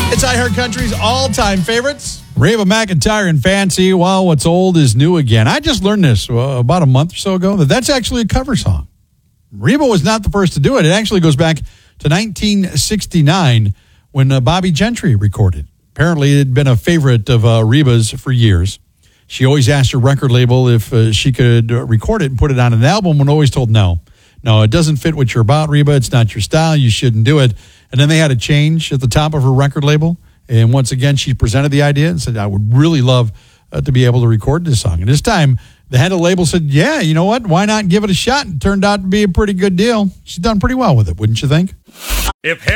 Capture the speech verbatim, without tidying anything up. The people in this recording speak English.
It's iHeartCountry's all-time favorites. Reba McEntire and Fancy. Well, what's old is new again. I just learned this uh, about a month or so ago, that that's actually a cover song. Reba was not the first to do it. It actually goes back to nineteen sixty-nine when uh, Bobby Gentry recorded. Apparently, it had been a favorite of uh, Reba's for years. She always asked her record label if uh, she could uh, record it and put it on an album, and always told no. No, it doesn't fit what you're about, Reba. It's not your style. You shouldn't do it. And then they had a change at the top of her record label. And once again, she presented the idea and said, I would really love uh, to be able to record this song. And this time, the head of the label said, yeah, you know what? Why not give it a shot? And it turned out to be a pretty good deal. She's done pretty well with it, wouldn't you think? If